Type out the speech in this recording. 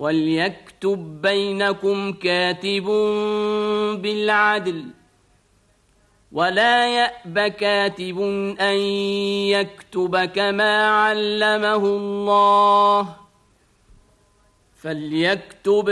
وَلْيَكْتُب بَّيْنَكُمْ كَاتِبٌ بِالْعَدْلِ وَلَا يَأْبَ كَاتِبٌ أَن يَكْتُبَ كَمَا عَلَّمَهُ اللَّهُ فَلْيَكْتُبْ